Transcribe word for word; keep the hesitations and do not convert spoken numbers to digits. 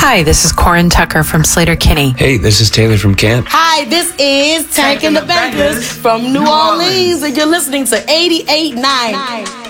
Hi, this is Corin Tucker from Slater Kinney. Hey, this is Taylor from Camp. Hi, this is Tank and the Bankers from New Orleans, and you're listening to eighty-eight point nine.